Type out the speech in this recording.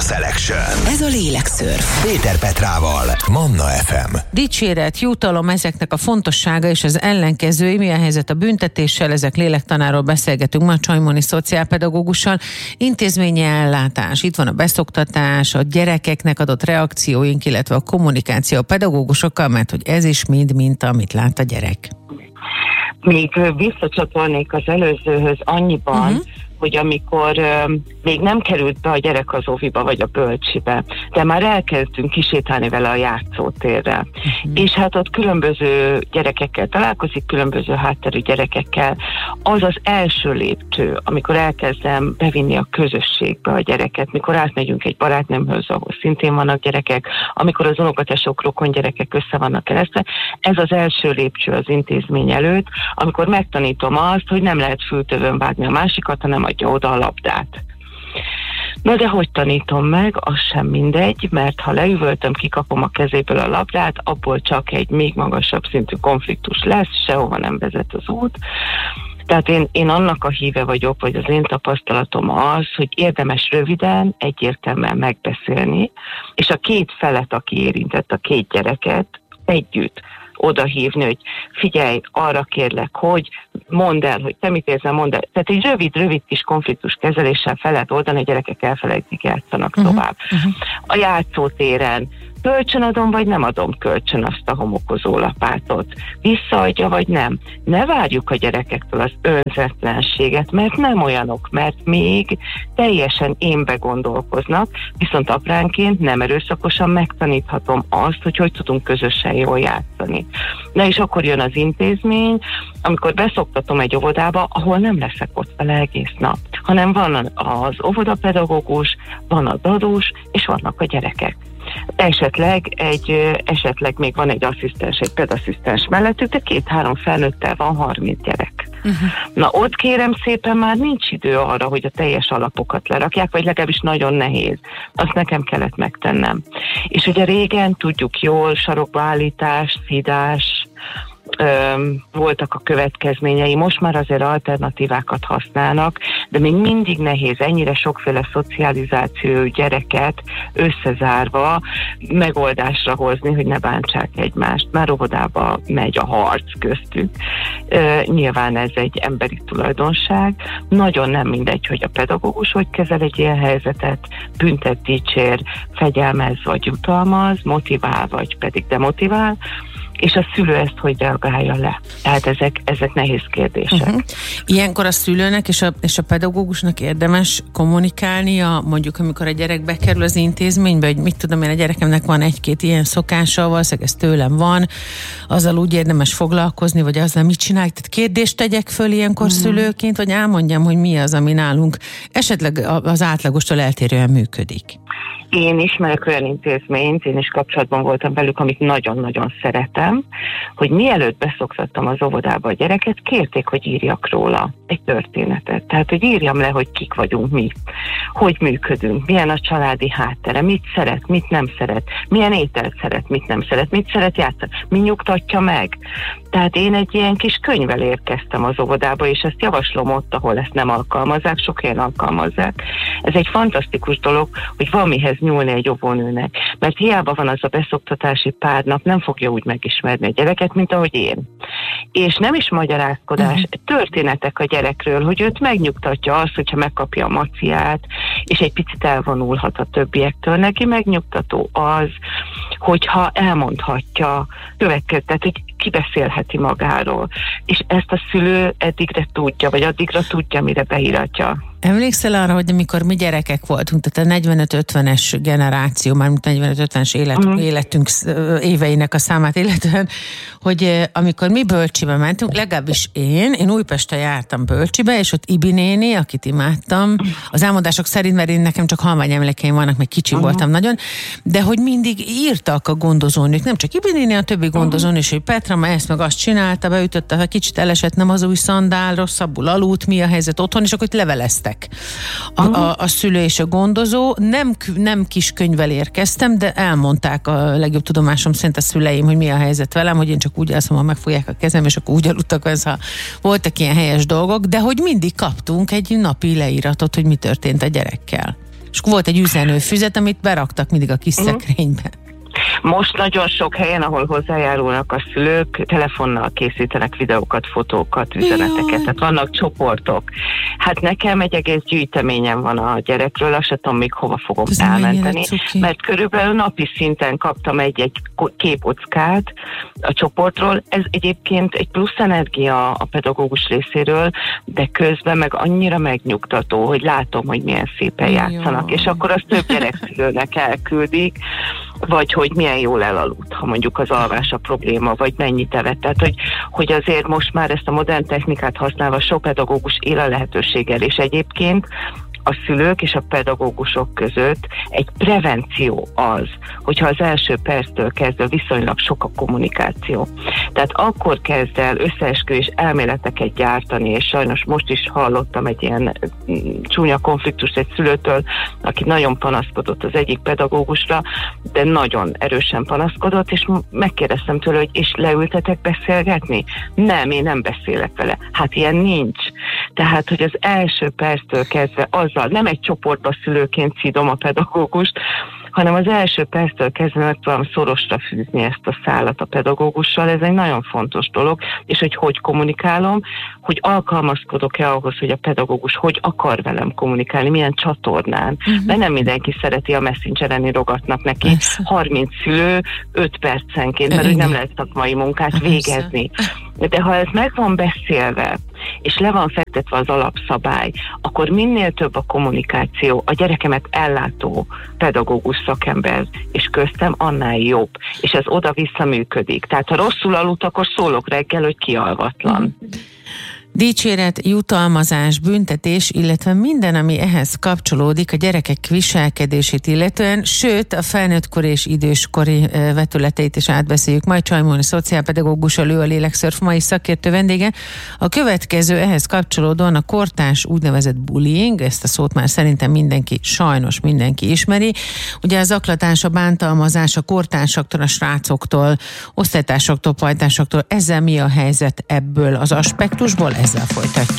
Selection. Ez a Lélekszörf. Péter Petrával, Manna FM. Dicséret, jutalom, ezeknek a fontossága és az ellenkezői. Mi a helyzet a büntetéssel? Ezek lélektanáról beszélgetünk ma Csajmoni szociálpedagógussal. Intézményi ellátás, itt van a beszoktatás, a gyerekeknek adott reakcióink, illetve a kommunikáció a pedagógusokkal, mert hogy ez is mind, amit lát a gyerek. Még visszacsatolnék az előzőhöz annyiban, hogy amikor még nem került be a gyerek az óviba vagy a bölcsibe, de már elkezdtünk kisétálni vele a játszótérre. És hát ott különböző gyerekekkel találkozik, különböző hátterű gyerekekkel. Az az első lépcső, amikor elkezdem bevinni a közösségbe a gyereket, mikor átmegyünk egy barátnőmhöz, ahol szintén vannak gyerekek, amikor az unokatesok, rokon gyerekek össze vannak keresztve, ez az első lépcső az intézmény előtt, amikor megtanítom azt, hogy nem lehet fültövön vágni a másikat, hanem adja oda a labdát. Na de hogy tanítom meg, az sem mindegy, mert ha leüvöltöm, kikapom a kezéből a labdát, abból csak egy még magasabb szintű konfliktus lesz, sehova nem vezet az út. Tehát én annak a híve vagyok, vagy az én tapasztalatom az, hogy érdemes röviden, egyértelműen megbeszélni, és a két felet, aki érintett, a két gyereket együtt odahívni, hogy figyelj, arra kérlek, hogy mondd el, hogy te mit érzel, mondd el. Tehát egy rövid kis konfliktus kezeléssel fel lehet oldani, a gyerekek elfelejtik, játszanak tovább. A játszótéren kölcsön adom, vagy nem adom kölcsön azt a homokozó lapátot? Visszaadja, vagy nem? Ne várjuk a gyerekektől az önzetlenséget, mert nem olyanok, mert még teljesen énbe gondolkoznak, viszont apránként nem erőszakosan megtaníthatom azt, hogy tudunk közösen jól játszani. Na és akkor jön az intézmény, amikor beszoktatom egy óvodába, ahol nem leszek ott vele egész nap, hanem van az óvodapedagógus, van a dadós, és vannak a gyerekek. Esetleg még van egy asszisztens, egy pedasszisztens mellettük, de 2-3 felnőttel van 30 gyerek. Na ott kérem szépen már nincs idő arra, hogy a teljes alapokat lerakják, vagy legalábbis nagyon nehéz. Azt nekem kellett megtennem. És ugye régen tudjuk jól, sarokba állítás, szidás, voltak a következményei, most már azért alternatívákat használnak, de még mindig nehéz ennyire sokféle szocializáció gyereket összezárva megoldásra hozni, hogy ne bántsák egymást. Már óvodába megy a harc köztük. Nyilván ez egy emberi tulajdonság. Nagyon nem mindegy, hogy a pedagógus hogy kezel egy ilyen helyzetet, büntet, dicsér, fegyelmez vagy jutalmaz, motivál vagy pedig demotivál, és a szülő ezt hogy reagálja le. Tehát ezek nehéz kérdések. Ilyenkor a szülőnek és a pedagógusnak érdemes kommunikálnia, mondjuk amikor a gyerek bekerül az intézménybe, hogy mit tudom én, a gyerekemnek van 1-2 ilyen szokása, valószínűleg ez tőlem van, azzal úgy érdemes foglalkozni, vagy azzal mit csinálj. Tehát kérdést tegyek föl ilyenkor szülőként, vagy elmondjam, hogy mi az, ami nálunk esetleg az átlagostól eltérően működik. Én ismerek olyan intézményt, én is kapcsolatban voltam velük, amit nagyon-nagyon szeretem, hogy mielőtt beszoktattam az óvodába a gyereket, kérték, hogy írjak róla egy történetet. Tehát, hogy írjam le, hogy kik vagyunk mi, hogy működünk, milyen a családi háttere, mit szeret, mit nem szeret, milyen ételt szeret, mit nem szeret, mit szeret játszani, mi nyugtatja meg. Tehát én egy ilyen kis könyvvel érkeztem az óvodába, és ezt javaslom ott, ahol ezt nem alkalmazzák, sok helyen alkalmazzák. Ez egy fantasztikus dolog, hogy valamihez nyúlni egy óvónőnek, mert hiába van az a beszoktatási pár nap, nem fogja úgy megismerni a gyereket, mint ahogy én. És nem is magyarázkodás, történetek a gyerekről, hogy őt megnyugtatja azt, hogyha megkapja a maciát, és egy picit elvonulhat a többiektől. Neki megnyugtató az, hogyha elmondhatja, tehát hogy kibeszélheti magáról. És ezt a szülő eddigre tudja, vagy addigra tudja, mire beíratja. Emlékszel arra, hogy amikor mi gyerekek voltunk, tehát a 45-50-es generáció, mármint 45-50-es életünk éveinek a számát illetően, hogy amikor mi bölcsibe mentünk, legalábbis én Újpesten jártam bölcsibe, és ott Ibi néni, akit imádtam, az elmondások szerint, mert én nekem csak halvány emlékeim vannak, meg kicsi voltam nagyon, de hogy mindig írtak a gondozónők, nem csak Ibi néni, a többi gondozónő is, hogy Petra ma ezt meg azt csinálta, beütötte, ha kicsit elesett, nem az új szandál, rosszabbul aludt, mi a helyzet otthon, és akkor itt leveleztek. A szülő és a gondozó. Nem kis könyvvel érkeztem, de elmondták a legjobb tudomásom szerint a szüleim, hogy mi a helyzet velem, hogy én csak úgy alszom, ha megfogják a kezem, és akkor úgy aludtak, voltak ilyen helyes dolgok, de hogy mindig kaptunk egy napi leíratot, hogy mi történt a gyerekkel. És volt egy üzenőfüzet, amit beraktak mindig a kis szekrénybe. Most nagyon sok helyen, ahol hozzájárulnak a szülők, telefonnal készítenek videókat, fotókat, üzeneteket, tehát vannak csoportok. Hát nekem egy egész gyűjteményem van a gyerekről, azt sem tudom még hova fogom elmenteni, mert körülbelül napi szinten kaptam egy képockát a csoportról. Ez egyébként egy plusz energia a pedagógus részéről, de közben meg annyira megnyugtató, hogy látom, hogy milyen szépen játszanak, és akkor azt több gyerekszülőnek elküldik, vagy hogy milyen jól elaludt, ha mondjuk az alvás a probléma, vagy mennyit evett. Tehát, hogy azért most már ezt a modern technikát használva sok pedagógus él a lehetőséggel, és egyébként a szülők és a pedagógusok között egy prevenció az, hogyha az első perctől kezdve viszonylag sok a kommunikáció. Tehát akkor kezd el összeesküvés elméleteket gyártani, és sajnos most is hallottam egy ilyen csúnya konfliktust egy szülőtől, aki nagyon panaszkodott az egyik pedagógusra, de nagyon erősen panaszkodott, és megkérdeztem tőle, hogy és leültetek beszélgetni? Nem, én nem beszélek vele. Hát ilyen nincs. Tehát, hogy az első perctől kezdve azzal, nem egy csoportba szülőként szidom a pedagógust, hanem az első perctől kezdve meg tudom szorosra fűzni ezt a szálat a pedagógussal. Ez egy nagyon fontos dolog, és hogy kommunikálom, hogy alkalmazkodok-e ahhoz, hogy a pedagógus hogy akar velem kommunikálni, milyen csatornán. Mert nem mindenki szereti a Messengeren írogatnak neki 30 szülő 5 percenként, mert úgy nem lehet szakmai munkát végezni. De ha ez meg van beszélve, és le van fektetve az alapszabály, akkor minél több a kommunikáció, a gyerekemet ellátó pedagógus szakember és köztem, annál jobb. És ez oda-vissza működik. Tehát ha rosszul aludt, akkor szólok reggel, hogy kialvatlan. Dicséret, jutalmazás, büntetés, illetve minden, ami ehhez kapcsolódik a gyerekek viselkedését illetően, sőt a felnőttkori és időskori vetületeit is átbeszéljük. Majd Csajmóni szociálpedagógussal, ő a Lélekszörf mai szakértő vendége. A következő ehhez kapcsolódóan a kortárs úgynevezett bullying, ezt a szót már szerintem sajnos mindenki ismeri. Ugye a zaklatás, a bántalmazás a kortársaktól, a srácoktól, osztálytársaktól, pajtásoktól, ezzel mi a helyzet ebből az aspektusból? Ezzel folytatjuk.